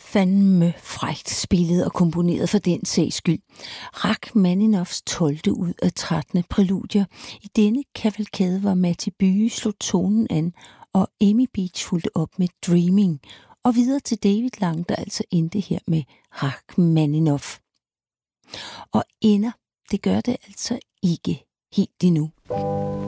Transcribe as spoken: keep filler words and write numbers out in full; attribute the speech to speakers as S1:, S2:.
S1: fandme frækt spillet og komponeret for den sags skyld. Rachmaninoffs tolvte ud af trettende præludier. I denne kavalkade var Matti Bye slog tonen an, og Amy Beach fulgte op med Dreaming. Og videre til David Lang, der altså endte her med Rachmaninoff. Og ender, det gør det altså ikke helt endnu.